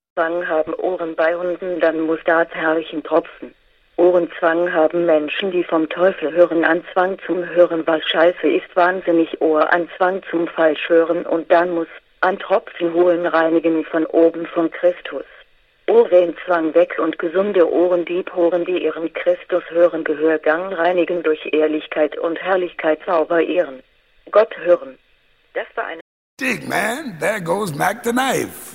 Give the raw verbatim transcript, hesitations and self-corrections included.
Ohrenzwang haben Ohren bei Hunden, dann muss das herrlichen tropfen. Ohrenzwang haben Menschen, die vom Teufel hören, Anzwang zum Hören, was scheiße ist, wahnsinnig Ohranzwang zum Falschhören und dann muss an Tropfen holen, reinigen von oben von Christus. Ohrenzwang weg und gesunde Ohren, die Poren, die ihren Christus hören, Gehörgang reinigen durch Ehrlichkeit und Herrlichkeit sauber ehren. Gott hören. Das war eine Dig, man, there goes Mac the Knife.